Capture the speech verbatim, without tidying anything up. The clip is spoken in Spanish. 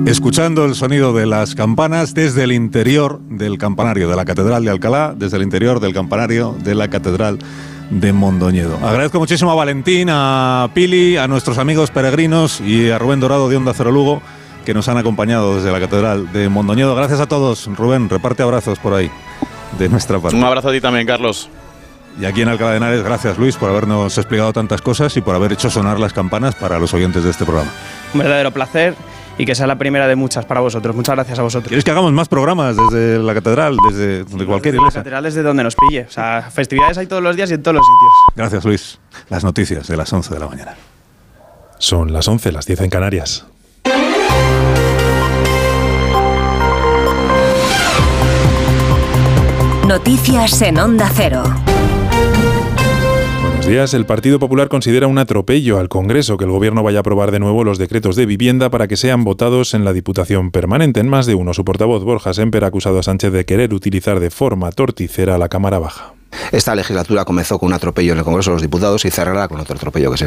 escuchando el sonido de las campanas desde el interior del campanario de la Catedral de Alcalá, desde el interior del campanario de la Catedral de Mondoñedo. Agradezco muchísimo a Valentín, a Pili, a nuestros amigos peregrinos y a Rubén Dorado de Onda Cero Lugo, que nos han acompañado desde la Catedral de Mondoñedo. Gracias a todos. Rubén, reparte abrazos por ahí, de nuestra parte. Un abrazo a ti también, Carlos. Y aquí en Alcalá de Henares, gracias Luis por habernos explicado tantas cosas y por haber hecho sonar las campanas para los oyentes de este programa. Un verdadero placer y que sea la primera de muchas para vosotros. Muchas gracias a vosotros. ¿Quieres que hagamos más programas desde la Catedral, desde, desde cualquier desde iglesia? La Catedral desde donde nos pille. O sea, festividades hay todos los días y en todos los sitios. Gracias Luis. Las noticias de las once de la mañana. Son las once, las diez en Canarias. Noticias en Onda Cero. Buenos días. El Partido Popular considera un atropello al Congreso que el Gobierno vaya a aprobar de nuevo los decretos de vivienda para que sean votados en la Diputación Permanente. En más de uno, su portavoz Borja Sémper ha acusado a Sánchez de querer utilizar de forma torticera a la Cámara Baja. Esta legislatura comenzó con un atropello en el Congreso de los Diputados y cerrará con otro atropello que se